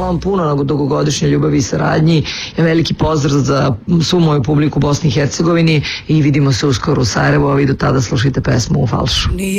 vam puno na dugogodišnje ljubavi i saradnji. Veliki pozdrav za svu moju publiku u Bosni i Hercegovini i vidimo se uskoro u Sarajevu, a vi do tada slušajte pesmu U falšu.